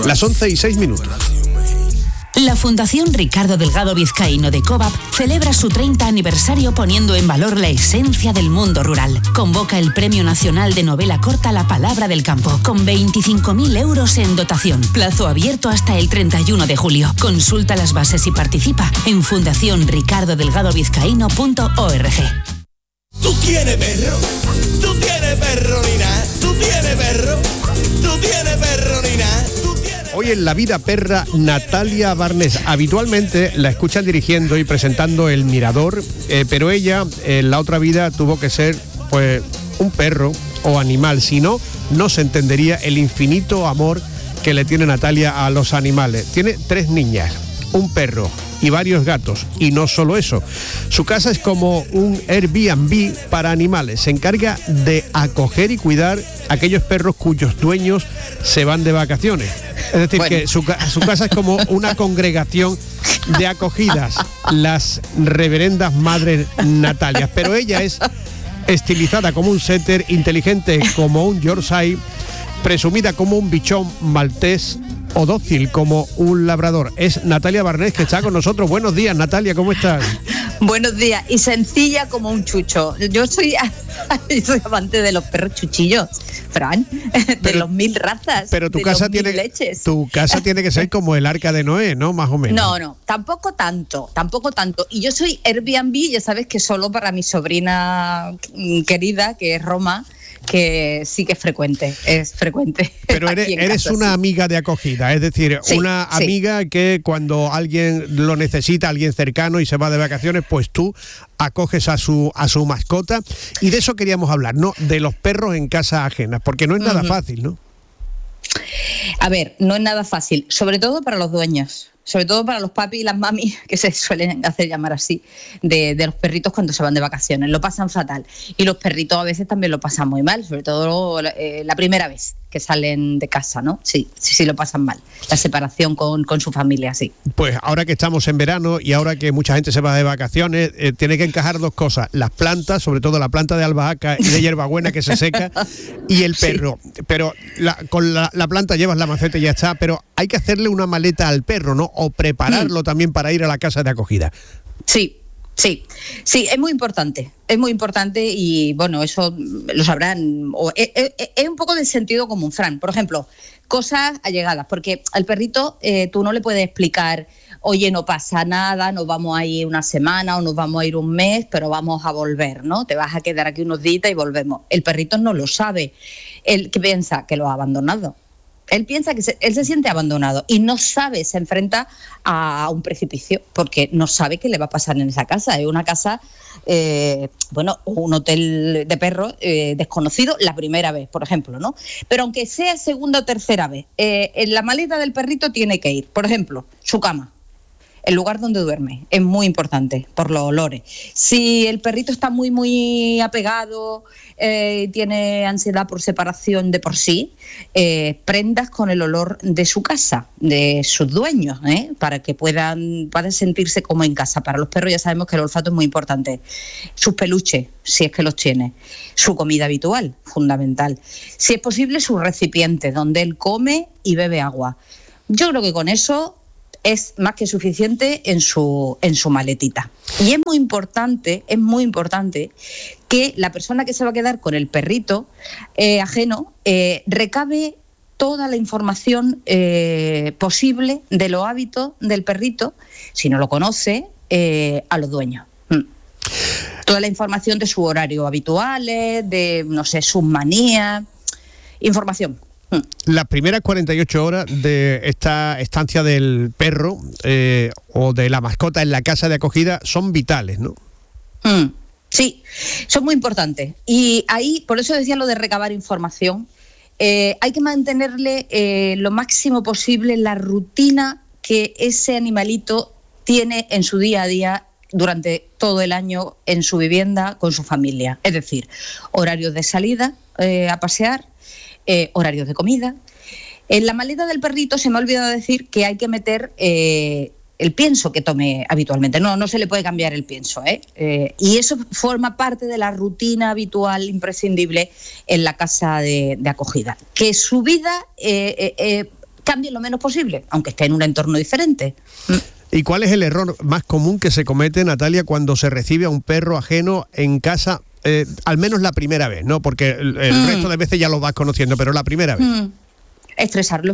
Las 11:06. La Fundación Ricardo Delgado Vizcaíno de COVAP celebra su 30 aniversario poniendo en valor la esencia del mundo rural. Convoca el Premio Nacional de Novela Corta La Palabra del Campo, con 25.000 euros en dotación. Plazo abierto hasta el 31 de julio. Consulta las bases y participa en fundacionricardodelgadovizcaíno.org. Tú tienes perro, tú tienes perro, Nina, tú tienes perro, tú tienes perro, Nina. Hoy en La Vida Perra, Natalia Barnés. Habitualmente la escuchan dirigiendo y presentando El Mirador, pero ella en la otra vida tuvo que ser pues un perro o animal, si no, no se entendería el infinito amor que le tiene Natalia a los animales. Tiene 3 niñas, un perro y varios gatos, y no solo eso, su casa es como un Airbnb para animales. Se encarga de acoger y cuidar a aquellos perros cuyos dueños se van de vacaciones. Es decir, que su casa es como una congregación de acogidas, las reverendas madres Natalias, pero ella es estilizada como un setter, inteligente como un Yorkshire, presumida como un bichón maltés o dócil como un labrador. Es Natalia Barnés, que está con nosotros. Buenos días, Natalia, ¿cómo estás? Buenos días, y sencilla como un chucho. Yo soy amante de los perros chuchillos, Fran, de los 1000 razas. Pero tu casa tiene que ser como el Arca de Noé, ¿no? Más o menos. No, tampoco tanto. Y yo soy Airbnb, ya sabes que solo para mi sobrina querida, que es Roma, que sí que es frecuente. Pero eres una amiga de acogida, es decir, sí, una amiga que cuando alguien lo necesita, alguien cercano y se va de vacaciones, pues tú acoges a su mascota. Y de eso queríamos hablar, ¿no? De los perros en casas ajenas, porque no es nada fácil, ¿no? A ver, no es nada fácil, sobre todo para los dueños. Sobre todo para los papis y las mamis, que se suelen hacer llamar así, de los perritos cuando se van de vacaciones. Lo pasan fatal. Y los perritos a veces también lo pasan muy mal, sobre todo la primera vez que salen de casa, ¿no? Sí, lo pasan mal. La separación con su familia, sí. Pues ahora que estamos en verano y ahora que mucha gente se va de vacaciones, tiene que encajar 2 cosas. Las plantas, sobre todo la planta de albahaca y de hierbabuena que se seca, y el perro. Sí. Pero con la planta llevas la maceta y ya está, pero hay que hacerle una maleta al perro, ¿no? O prepararlo también para ir a la casa de acogida. Sí, es muy importante y bueno, eso lo sabrán, es un poco de sentido común, Fran. Por ejemplo, cosas allegadas, porque al perrito tú no le puedes explicar, oye, no pasa nada, nos vamos a ir una semana o nos vamos a ir un mes, pero vamos a volver, ¿no? Te vas a quedar aquí unos días y volvemos. El perrito no lo sabe, él que piensa que lo ha abandonado. Él piensa que él se siente abandonado y no sabe, se enfrenta a un precipicio porque no sabe qué le va a pasar en esa casa. Es una casa, un hotel de perros desconocido la primera vez, por ejemplo, ¿no? Pero aunque sea segunda o tercera vez, en la maleta del perrito tiene que ir, por ejemplo, su cama. El lugar donde duerme es muy importante por los olores. Si el perrito está muy, muy apegado, tiene ansiedad por separación de por sí, prendas con el olor de su casa, de sus dueños, para que puedan sentirse como en casa. Para los perros ya sabemos que el olfato es muy importante. Sus peluches, si es que los tiene. Su comida habitual, fundamental. Si es posible, su recipiente, donde él come y bebe agua. Yo creo que con eso es más que suficiente en su maletita. Y es muy importante que la persona que se va a quedar con el perrito ajeno recabe toda la información posible de los hábitos del perrito, si no lo conoce, a los dueños. Toda la información de sus horarios habituales, de, no sé, sus manías, información. Las primeras 48 horas de esta estancia del perro o de la mascota en la casa de acogida son vitales, ¿no? Sí, son muy importantes. Y ahí, por eso decía lo de recabar información, hay que mantenerle lo máximo posible la rutina que ese animalito tiene en su día a día durante todo el año en su vivienda con su familia. Es decir, horarios de salida a pasear, horarios de comida. En la maleta del perrito se me ha olvidado decir que hay que meter el pienso que tome habitualmente. No se le puede cambiar el pienso, y eso forma parte de la rutina habitual imprescindible en la casa de acogida. Que su vida cambie lo menos posible, aunque esté en un entorno diferente. ¿Y cuál es el error más común que se comete, Natalia, cuando se recibe a un perro ajeno en casa, al menos la primera vez, ¿no? Porque el resto de veces ya lo vas conociendo, pero la primera vez. Estresarlo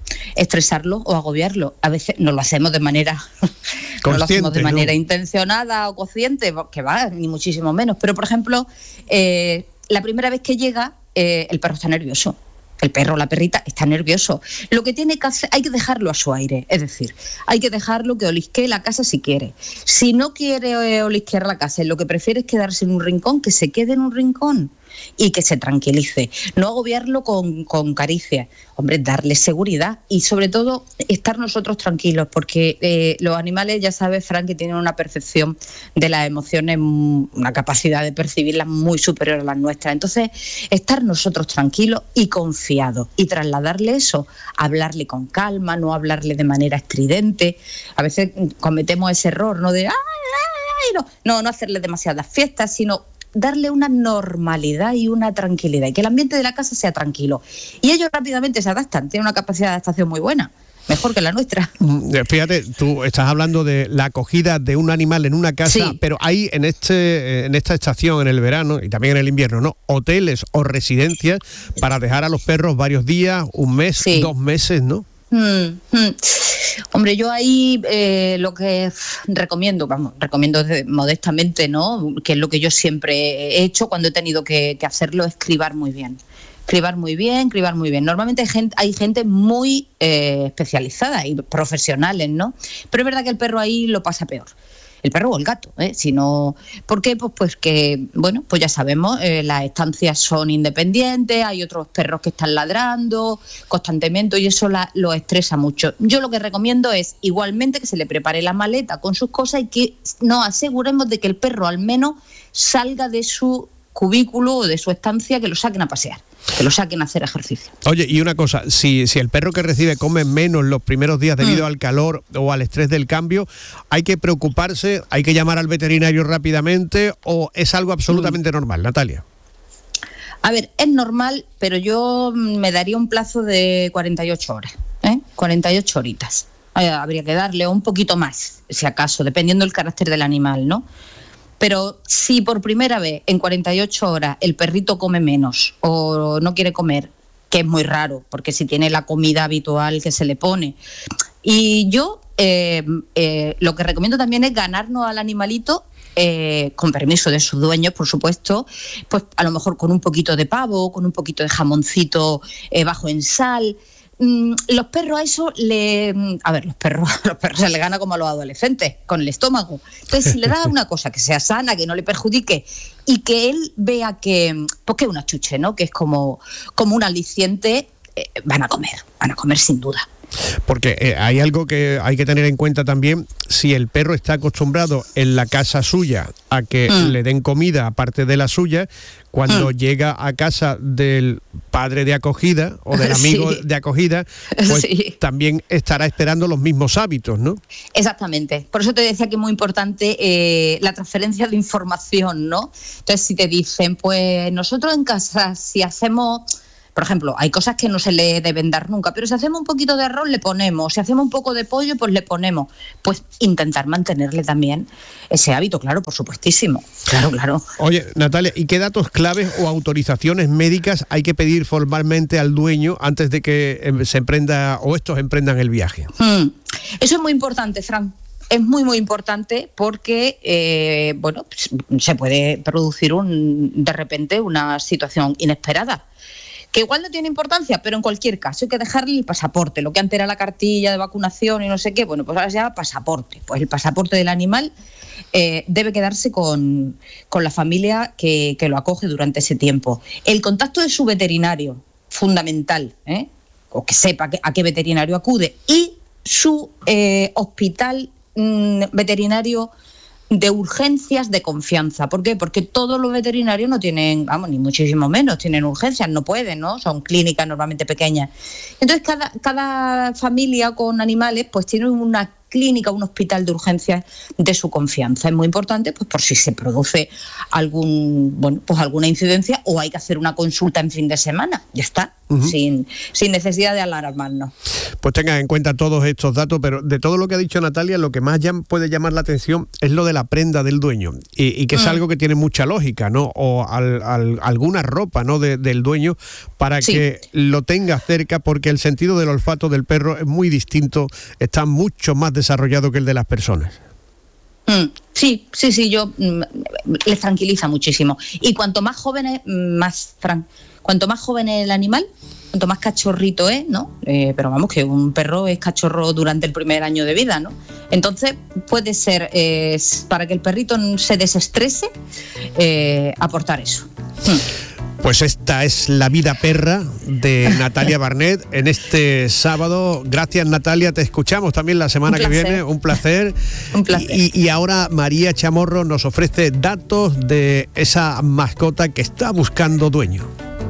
o agobiarlo. A veces no lo hacemos de manera no lo hacemos de manera intencionada o consciente, que va, ni muchísimo menos. Pero, por ejemplo, la primera vez que llega, el perro está nervioso. El perro o la perrita está nervioso. Lo que tiene que hacer, hay que dejarlo a su aire. Es decir, hay que dejarlo que olisquee la casa si quiere. Si no quiere olisquear la casa, lo que prefiere es quedarse en un rincón, que se quede en un rincón y que se tranquilice. No agobiarlo con caricias. Hombre, darle seguridad y sobre todo estar nosotros tranquilos, porque los animales, ya sabes, Fran, que tienen una percepción de las emociones, una capacidad de percibirlas muy superior a las nuestras. Entonces, estar nosotros tranquilos y confiados y trasladarle eso, hablarle con calma, no hablarle de manera estridente. A veces cometemos ese error, ¿no? De no hacerle demasiadas fiestas, sino darle una normalidad y una tranquilidad, y que el ambiente de la casa sea tranquilo. Y ellos rápidamente se adaptan, tienen una capacidad de adaptación muy buena, mejor que la nuestra. Fíjate, tú estás hablando de la acogida de un animal en una casa, sí, pero hay en esta estación, en el verano y también en el invierno, ¿no?, hoteles o residencias para dejar a los perros varios días, un mes, sí, 2 meses, ¿no? Hombre, yo ahí lo que recomiendo modestamente, ¿no?, que es lo que yo siempre he hecho cuando he tenido que hacerlo, es cribar muy bien. Cribar muy bien. Normalmente hay gente muy especializada y profesionales, ¿no? Pero es verdad que el perro ahí lo pasa peor. El perro o el gato, Si no, ¿por qué? Pues que, bueno, pues ya sabemos, las estancias son independientes, hay otros perros que están ladrando constantemente y eso lo estresa mucho. Yo lo que recomiendo es igualmente que se le prepare la maleta con sus cosas y que nos aseguremos de que el perro al menos salga de su cubículo o de su estancia, que lo saquen a pasear, que lo saquen a hacer ejercicio. Oye, y una cosa, si el perro que recibe come menos los primeros días debido al calor o al estrés del cambio, ¿hay que preocuparse, hay que llamar al veterinario rápidamente o es algo absolutamente normal, Natalia? A ver, es normal, pero yo me daría un plazo de 48 horas, 48 horitas. Habría que darle un poquito más, si acaso, dependiendo del carácter del animal, ¿no? Pero si por primera vez en 48 horas el perrito come menos o no quiere comer, que es muy raro, porque si tiene la comida habitual que se le pone. Y yo lo que recomiendo también es ganarnos al animalito, con permiso de sus dueños, por supuesto, pues a lo mejor con un poquito de pavo, con un poquito de jamoncito bajo en sal. Los perros a eso los perros se le gana como a los adolescentes, con el estómago. Entonces, si le da una cosa que sea sana, que no le perjudique y que él vea que es una chuche, ¿no?, que es como un aliciente, van a comer sin duda. Porque hay algo que hay que tener en cuenta también: si el perro está acostumbrado en la casa suya a que le den comida aparte de la suya, cuando llega a casa del padre de acogida o del amigo de acogida, pues también estará esperando los mismos hábitos, ¿no? Exactamente. Por eso te decía que es muy importante la transferencia de información, ¿no? Entonces, si te dicen, pues nosotros en casa, si hacemos... Por ejemplo, hay cosas que no se le deben dar nunca, pero si hacemos un poquito de arroz le ponemos, si hacemos un poco de pollo pues le ponemos. Pues intentar mantenerle también ese hábito, claro, por supuestísimo. Claro. Oye, Natalia, ¿y qué datos claves o autorizaciones médicas hay que pedir formalmente al dueño antes de que se emprenda o estos emprendan el viaje? Eso es muy importante, Fran. Es muy, muy importante porque, pues, se puede producir de repente una situación inesperada, que igual no tiene importancia, pero en cualquier caso hay que dejarle el pasaporte, lo que antes era la cartilla de vacunación y no sé qué, bueno, pues ahora se llama pasaporte. Pues el pasaporte del animal debe quedarse con la familia que lo acoge durante ese tiempo. El contacto de su veterinario, fundamental, o que sepa a qué veterinario acude, y su hospital veterinario de urgencias de confianza. ¿Por qué? Porque todos los veterinarios no tienen, ni muchísimo menos, tienen urgencias, no pueden, ¿no? Son clínicas normalmente pequeñas. Entonces, cada familia con animales pues tiene una clínica, un hospital de urgencias de su confianza. Es muy importante, pues por si se produce alguna incidencia o hay que hacer una consulta en fin de semana. Ya está. sin necesidad de alarmarnos. Pues tengan en cuenta todos estos datos, pero de todo lo que ha dicho Natalia, lo que más puede llamar la atención es lo de la prenda del dueño, y que es algo que tiene mucha lógica, ¿no? O alguna ropa, ¿no? del dueño, para que lo tenga cerca, porque el sentido del olfato del perro es muy distinto, está mucho más desarrollado que el de las personas. Sí, les tranquiliza muchísimo. Y cuanto más joven es, cuanto más joven es el animal, cuanto más cachorrito es, ¿no? Pero vamos, que un perro es cachorro durante el primer año de vida, ¿no? Entonces puede ser, para que el perrito se desestrese, aportar eso. Pues esta es La vida perra de Natalia Barnett en este sábado. Gracias, Natalia, te escuchamos también la semana que viene. Un placer. Un placer. Y ahora María Chamorro nos ofrece datos de esa mascota que está buscando dueño.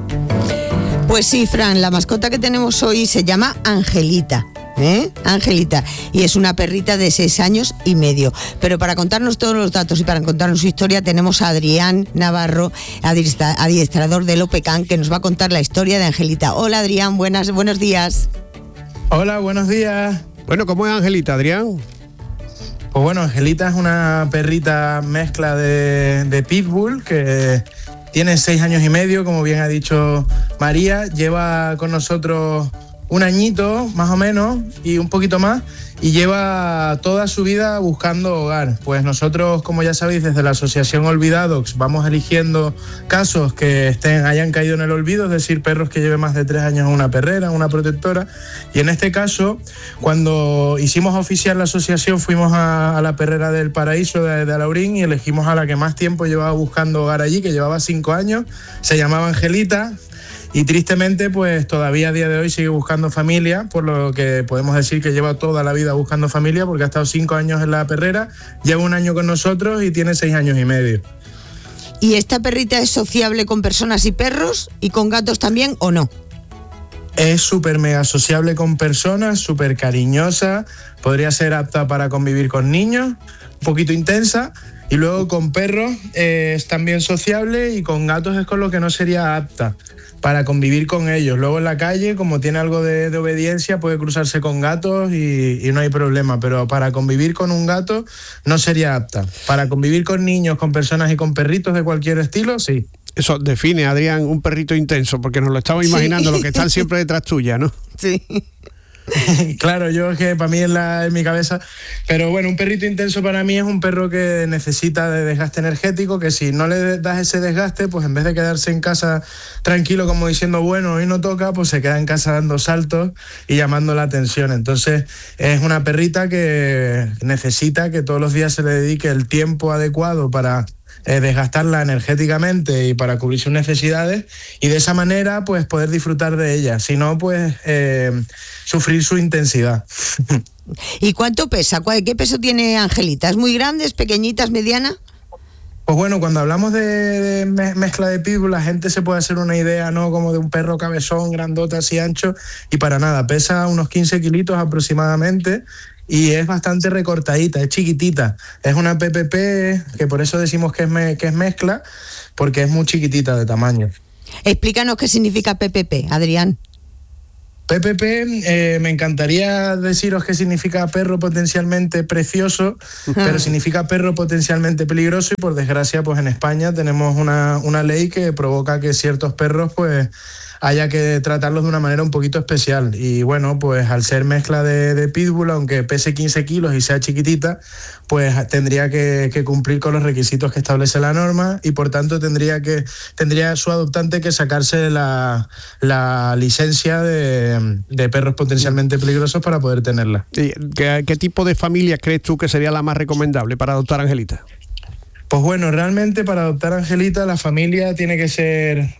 Pues sí, Fran, la mascota que tenemos hoy se llama Angelita. Angelita, y es una perrita de 6 años y medio. Pero para contarnos todos los datos y para contarnos su historia tenemos a Adrián Navarro, adiestrador del Opecan, que nos va a contar la historia de Angelita. Hola, Adrián, buenos días. Hola, buenos días. Bueno, ¿cómo es Angelita, Adrián? Pues bueno, Angelita es una perrita mezcla de Pitbull que tiene 6 años y medio, como bien ha dicho María. Lleva con nosotros un añito, más o menos, y un poquito más, y lleva toda su vida buscando hogar. Pues nosotros, como ya sabéis, desde la asociación Olvidadogs vamos eligiendo casos que hayan caído en el olvido, es decir, perros que lleven más de 3 años en una perrera, en una protectora. Y en este caso, cuando hicimos oficial la asociación, fuimos a la perrera del Paraíso de Alaurín y elegimos a la que más tiempo llevaba buscando hogar allí, que llevaba 5 años, se llamaba Angelita. Y tristemente, pues todavía a día de hoy sigue buscando familia, por lo que podemos decir que lleva toda la vida buscando familia, porque ha estado 5 años en la perrera, lleva 1 año con nosotros y tiene 6 años y medio. ¿Y esta perrita es sociable con personas y perros y con gatos también o no? Es súper mega sociable con personas, súper cariñosa, podría ser apta para convivir con niños, un poquito intensa. Y luego con perros es también sociable, y con gatos es con lo que no sería apta para convivir con ellos. Luego en la calle, como tiene algo de obediencia, puede cruzarse con gatos y no hay problema, pero para convivir con un gato no sería apta. Para convivir con niños, con personas y con perritos de cualquier estilo, sí. Eso define, Adrián, un perrito intenso, porque nos lo estamos imaginando, los que están siempre detrás tuya, ¿no? Sí. Claro, yo es que para mí es en mi cabeza, pero bueno, un perrito intenso para mí es un perro que necesita de desgaste energético, que si no le das ese desgaste, pues en vez de quedarse en casa tranquilo como diciendo, bueno, hoy no toca, pues se queda en casa dando saltos y llamando la atención. Entonces es una perrita que necesita que todos los días se le dedique el tiempo adecuado para desgastarla energéticamente y para cubrir sus necesidades, y de esa manera pues poder disfrutar de ella, si no pues sufrir su intensidad. ¿Y cuánto pesa? ¿Qué peso tiene Angelita? ¿Es muy grande, es pequeñita, es mediana? Pues bueno, cuando hablamos de mezcla de pitbull, la gente se puede hacer una idea, ¿no? Como de un perro cabezón, grandote, así ancho, y para nada, pesa unos 15 kilitos aproximadamente. Y es bastante recortadita, es chiquitita. Es una PPP, que por eso decimos que es mezcla, porque es muy chiquitita de tamaño. Explícanos qué significa PPP, Adrián. PPP, me encantaría deciros qué significa perro potencialmente precioso, pero significa perro potencialmente peligroso, y por desgracia pues en España tenemos una ley que provoca que ciertos perros pues haya que tratarlos de una manera un poquito especial. Y bueno, pues al ser mezcla de pitbull, aunque pese 15 kilos y sea chiquitita, pues tendría que cumplir con los requisitos que establece la norma, y por tanto tendría su adoptante que sacarse la licencia de perros potencialmente peligrosos para poder tenerla. ¿Qué tipo de familia crees tú que sería la más recomendable para adoptar a Angelita? Pues bueno, realmente para adoptar a Angelita la familia tiene que ser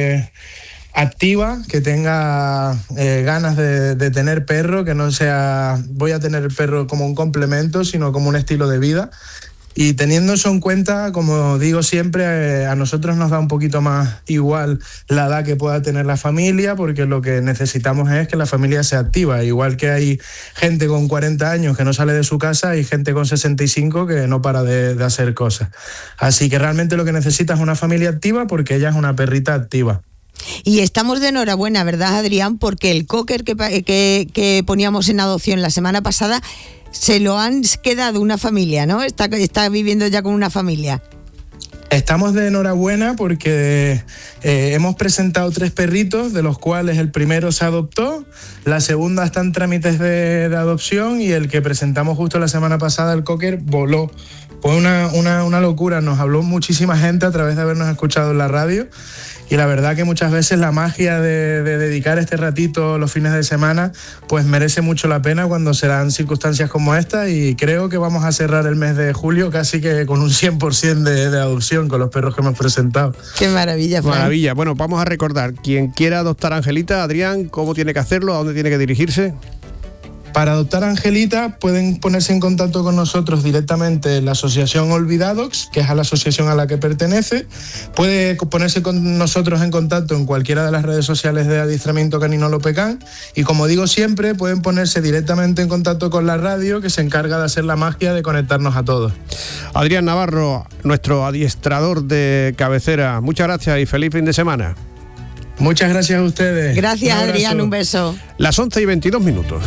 activa, que tenga ganas de tener perro, que no sea voy a tener el perro como un complemento, sino como un estilo de vida. Y teniendo eso en cuenta, como digo siempre, a nosotros nos da un poquito más igual la edad que pueda tener la familia, porque lo que necesitamos es que la familia sea activa. Igual que hay gente con 40 años que no sale de su casa, hay gente con 65 que no para de hacer cosas. Así que realmente lo que necesita es una familia activa, porque ella es una perrita activa. Y estamos de enhorabuena, ¿verdad, Adrián? Porque el cocker que poníamos en adopción la semana pasada se lo han quedado una familia, ¿no? Está viviendo ya con una familia. Estamos de enhorabuena porque hemos presentado 3 perritos, de los cuales el primero se adoptó, la segunda está en trámites de adopción y el que presentamos justo la semana pasada, el cocker, voló. Fue una locura, nos habló muchísima gente a través de habernos escuchado en la radio. Y la verdad que muchas veces la magia de dedicar este ratito los fines de semana pues merece mucho la pena cuando se dan circunstancias como esta, y creo que vamos a cerrar el mes de julio casi que con un 100% de adopción con los perros que hemos presentado. Qué maravilla, Fran. Maravilla. Bueno, vamos a recordar, quien quiera adoptar a Angelita, Adrián, ¿cómo tiene que hacerlo? ¿A dónde tiene que dirigirse? Para adoptar a Angelita pueden ponerse en contacto con nosotros directamente en la asociación Olvidadogs, que es a la asociación a la que pertenece. Puede ponerse con nosotros en contacto en cualquiera de las redes sociales de Adiestramiento Canino Lopecán, y como digo siempre, pueden ponerse directamente en contacto con la radio, que se encarga de hacer la magia de conectarnos a todos. Adrián Navarro, nuestro adiestrador de cabecera, muchas gracias y feliz fin de semana. Muchas gracias a ustedes. Gracias, Adrián, un beso. Las 11:22.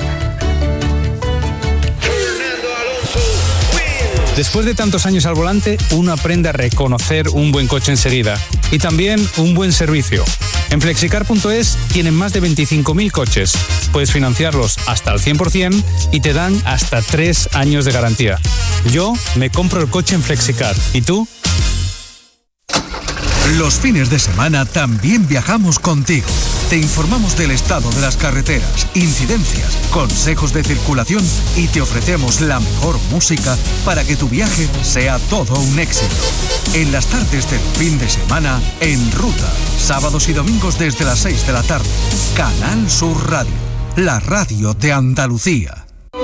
Después de tantos años al volante, uno aprende a reconocer un buen coche enseguida y también un buen servicio. En Flexicar.es tienen más de 25.000 coches. Puedes financiarlos hasta el 100% y te dan hasta 3 años de garantía. Yo me compro el coche en Flexicar. ¿Y tú? Los fines de semana también viajamos contigo. Te informamos del estado de las carreteras, incidencias, consejos de circulación y te ofrecemos la mejor música para que tu viaje sea todo un éxito. En las tardes del fin de semana, En Ruta, sábados y domingos desde las 6 de la tarde. Canal Sur Radio, la radio de Andalucía.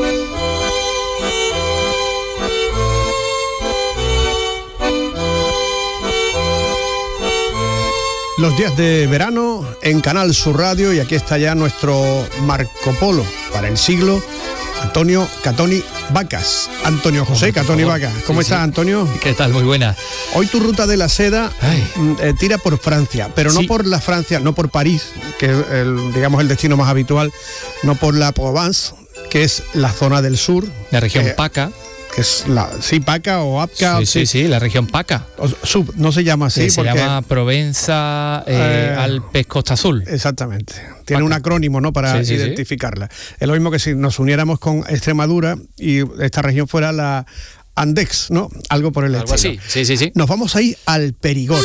Los días de verano en Canal Sur Radio, y aquí está ya nuestro Marco Polo para el siglo, Antonio Catoni Vacas. Antonio José Catoni Vacas. ¿Cómo estás, Antonio? ¿Qué tal? Muy buena. Hoy tu ruta de la seda tira por Francia, pero no por la Francia, no por París, que es el destino más habitual, no por la Provence, que es la zona del sur. La región PACA. Que es PACA o APCA. Sí, la región PACA. No se llama así. Se llama Provenza Alpes Costa Azul. Exactamente. Tiene PACA. Un acrónimo, ¿no?, para identificarla. Es lo mismo que si nos uniéramos con Extremadura y esta región fuera la Andex, ¿no? Algo por el estilo. Algo así, sí. Nos vamos a ir al Perigord.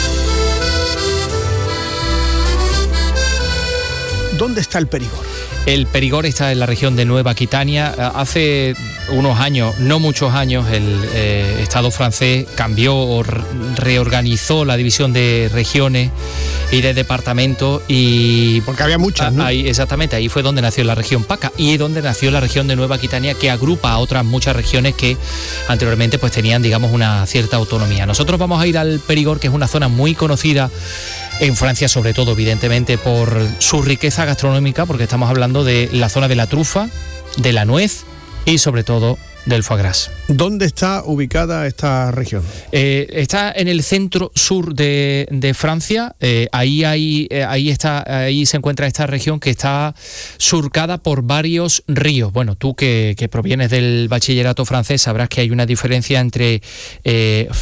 ¿Dónde está el Perigord? El Perigord está en la región de Nueva Aquitania. Hace unos años, no muchos años, el Estado francés cambió o reorganizó la división de regiones y de departamentos, y porque había muchas, ¿no? Exactamente, ahí fue donde nació la región PACA y donde nació la región de Nueva Aquitania, que agrupa a otras muchas regiones que anteriormente pues tenían, digamos, una cierta autonomía. Nosotros vamos a ir al Perigord, que es una zona muy conocida en Francia, sobre todo, evidentemente, por su riqueza gastronómica, porque estamos hablando de la zona de la trufa, de la nuez y, sobre todo, del foie gras. ¿Dónde está ubicada esta región? Está en el centro sur de Francia. Ahí se encuentra esta región, que está surcada por varios ríos. Bueno, tú que provienes del bachillerato francés sabrás que hay una diferencia entre